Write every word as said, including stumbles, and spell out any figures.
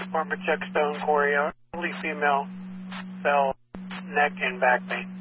Barbara check stone, Corey, only female, fell, neck, and back pain.